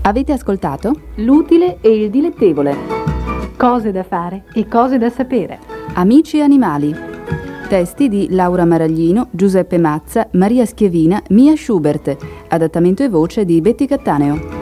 Avete ascoltato? L'utile e il dilettevole. Cose da fare e cose da sapere. Amici animali. Testi di Laura Maraglino, Giuseppe Mazza, Maria Schiavina, Mia Schubert. Adattamento e voce di Betty Cattaneo.